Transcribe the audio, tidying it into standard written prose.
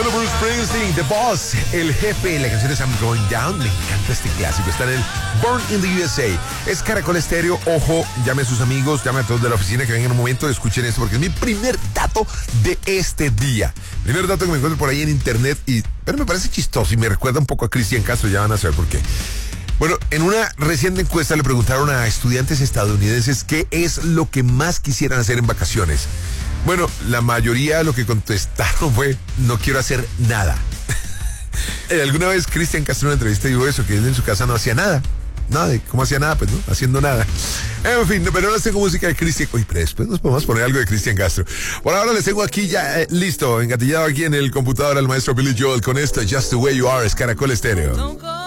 Bueno, Bruce Springsteen, The Boss, el jefe, la canción es I'm Going Down. Me encanta este clásico, está en el Born in the USA. Es Caracol Estéreo, ojo, llame a sus amigos, llame a todos de la oficina que vengan un momento, escuchen esto porque es mi primer dato de este día. Primer dato que me encuentro por ahí en internet, pero me parece chistoso y me recuerda un poco a Cristian Castro, ya van a saber por qué. Bueno, en una reciente encuesta le preguntaron a estudiantes estadounidenses qué es lo que más quisieran hacer en vacaciones. Bueno, la mayoría lo que contestaron fue, no quiero hacer nada. Alguna vez Cristian Castro en una entrevista dijo eso, que él en su casa no hacía nada. Nada, ¿cómo hacía nada? Pues no, haciendo nada. En fin, pero ahora les tengo música de Cristian. Oye, pero después nos podemos poner algo de Cristian Castro. Por ahora les tengo aquí ya listo, engatillado aquí en el computador al maestro Billy Joel con esta Just the Way You Are, es Caracol Estéreo.